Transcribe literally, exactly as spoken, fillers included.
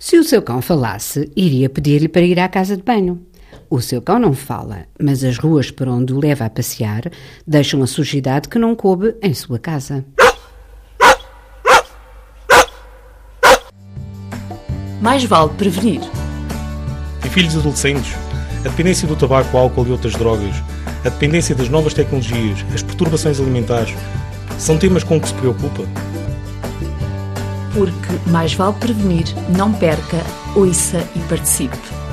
Se o seu cão falasse, iria pedir-lhe para ir à casa de banho. O seu cão não fala, mas as ruas por onde o leva a passear deixam a sujidade que não coube em sua casa. Mais vale prevenir. Em filhos adolescentes, a dependência do tabaco, álcool e outras drogas, a dependência das novas tecnologias, as perturbações alimentares, são temas com que se preocupa? Porque mais vale prevenir, não perca, ouça e participe.